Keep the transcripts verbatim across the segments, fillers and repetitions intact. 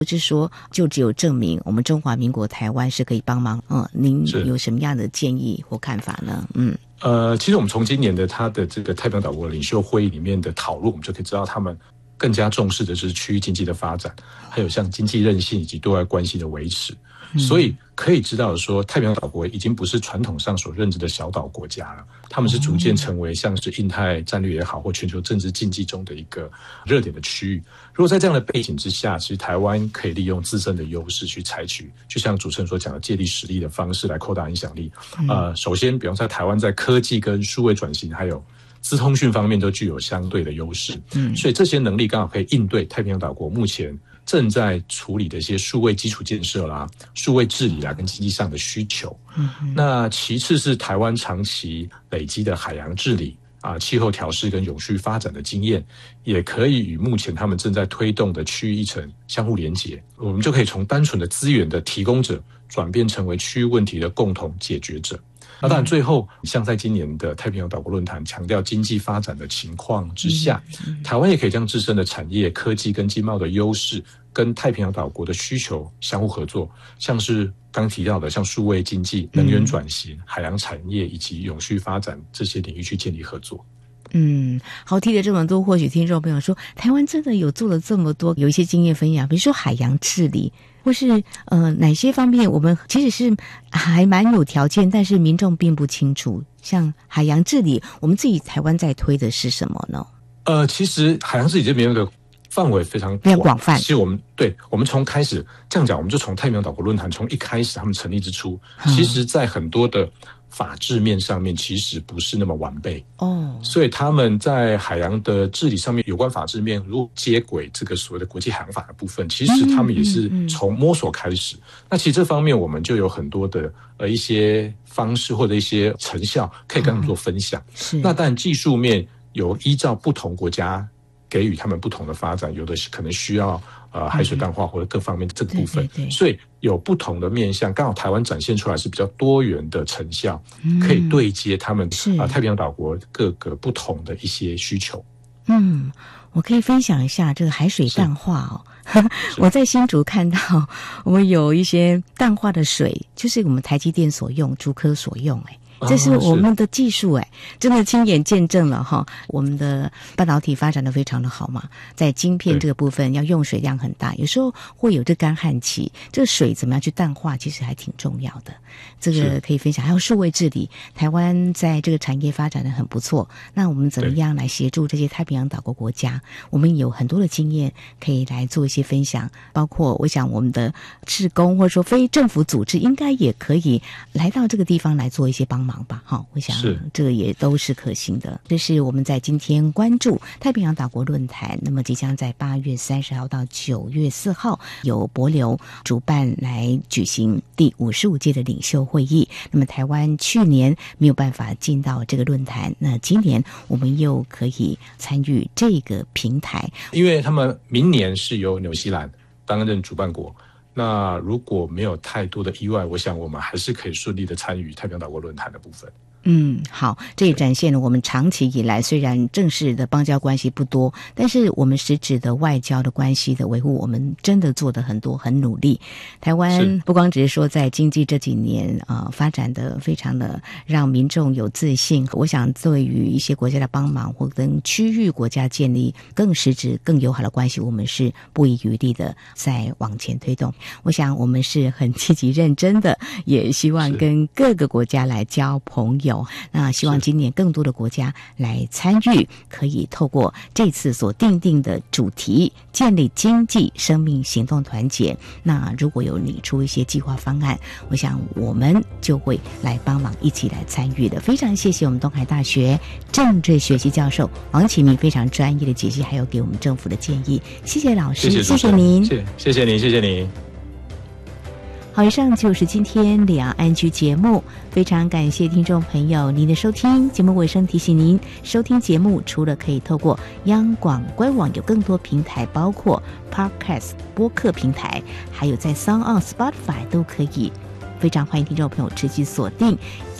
不是说就只有证明我们中华民国台湾是可以帮忙。嗯，您有什么样的建议或看法呢？嗯。 呃，其实我们从今年的他的这个太平洋岛国领袖会议里面的讨论，我们就可以知道他们更加重视的是区域经济的发展，还有像经济韧性以及对外关系的维持。嗯、所以可以知道说，太平洋岛国已经不是传统上所认知的小岛国家了，他们是逐渐成为像是印太战略也好，或全球政治竞技中的一个热点的区域。如果在这样的背景之下，其实台湾可以利用自身的优势去采取，就像主持人所讲的借力使力的方式来扩大影响力。嗯、呃，首先，比方在台湾在科技跟数位转型，还有资通讯方面都具有相对的优势。嗯，所以这些能力刚好可以应对太平洋岛国目前正在处理的一些数位基础建设啦、数位治理啦跟经济上的需求。嗯，那其次是台湾长期累积的海洋治理啊、气候调适跟永续发展的经验，也可以与目前他们正在推动的区域议程相互连结。我们就可以从单纯的资源的提供者，转变成为区域问题的共同解决者。那当然，最后像在今年的太平洋岛国论坛强调经济发展的情况之下，台湾也可以将自身的产业、科技跟经贸的优势，跟太平洋岛国的需求相互合作，像是刚提到的像数位经济、能源转型、海洋产业以及永续发展这些领域去建立合作。 嗯，好，提了这么多，或许听众朋友说，台湾真的有做了这么多，有一些经验分享，比如说海洋治理，或是呃哪些方面我们其实是还蛮有条件，但是民众并不清楚。像海洋治理，我们自己台湾在推的是什么呢？ 呃，其实海洋治理这边的范围非常非常广泛。 其实我们对我们从开始这样讲，我们就从太平洋岛国论坛从一开始他们成立之初，嗯、其实在很多的法制面上面其实不是那么完备哦，所以他们在海洋的治理上面有关法制面如何接轨这个所谓的国际海洋法的部分，其实他们也是从摸索开始。嗯嗯嗯、那其实这方面我们就有很多的呃一些方式或者一些成效可以跟他们做分享。哦、是那但技术面有依照不同国家给予他们不同的发展，有的是可能需要呃海水淡化或者各方面的这个部分，对对对，所以有不同的面向，刚好台湾展现出来是比较多元的成效，嗯、可以对接他们啊、呃、太平洋岛国各个不同的一些需求。 嗯，我可以分享一下这个海水淡化哦。我在新竹看到我们有一些淡化的水，就是我们台积电所用、竹科所用，哎。这是我们的技术哎，真的亲眼见证了哈。我们的半导体发展的非常的好嘛，在晶片这个部分要用水量很大，有时候会有这干旱期，这个水怎么样去淡化，其实还挺重要的。这个可以分享。还有数位治理，台湾在这个产业发展的很不错。那我们怎么样来协助这些太平洋岛国国家？我们有很多的经验可以来做一些分享，包括我想我们的志工或者说非政府组织应该也可以来到这个地方来做一些帮忙。吧，好，我想这个也都是可行的。这是我们在今天关注太平洋岛国论坛，那么即将在八月三十号到九月四号由帛琉主办来举行第五十五届的领袖会议。那么台湾去年没有办法进到这个论坛，那今年我们又可以参与这个平台， 因为他们明年是由纽西兰担任主办国。那如果没有太多的意外，我想我们还是可以顺利的参与太平洋岛国论坛的部分。 嗯，好，这也展现了我们长期以来虽然正式的邦交关系不多，但是我们实质的外交的关系的维护，我们真的做得很多，很努力。台湾不光只是说在经济这几年啊、呃、发展的非常的让民众有自信，我想对于一些国家的帮忙或跟区域国家建立更实质、更友好的关系，我们是不遗余力的在往前推动。我想我们是很积极认真的，也希望跟各个国家来交朋友。那希望今年更多的国家来参与，可以透过这次所定定的主题，建立经济生命行动团结。那如果有拟出一些计划方案，我想我们就会来帮忙一起来参与的。非常谢谢我们东海大学政治学系教授王启明非常专业的解析，还有给我们政府的建议。谢谢老师， 谢谢, 谢谢您， 谢谢谢您，谢谢您。 好，以上就是今天两岸居节目，非常感谢听众朋友您的收听。节目尾声提醒您，收听节目除了可以透过央广官网，有更多平台，包括 Podcast 播客平台，还有在 SoundOn、Spotify 都可以。非常欢迎听众朋友持续锁定，也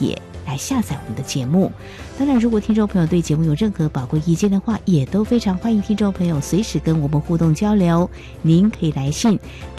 来下载我们的节目。当然，如果听众朋友对节目有任何宝贵意见的话，也都非常欢迎听众朋友随时跟我们互动交流。您可以来信